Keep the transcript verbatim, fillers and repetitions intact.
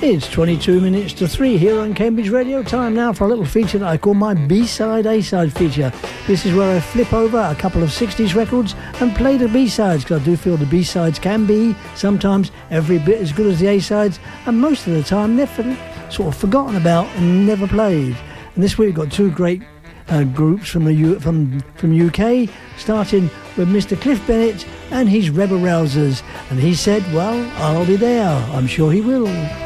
It's twenty-two minutes to three here on Cambridge Radio. Time now for a little feature that I call my B-side, A-side feature. This is where I flip over a couple of sixties records and play the B-sides, because I do feel the B-sides can be sometimes every bit as good as the A-sides, and most of the time they're for, sort of forgotten about and never played. And this week we've got two great uh, groups from the U- from from U K, starting with Mister Cliff Bennett and his Rebel Rousers. And he said, well, I'll be there. I'm sure he will.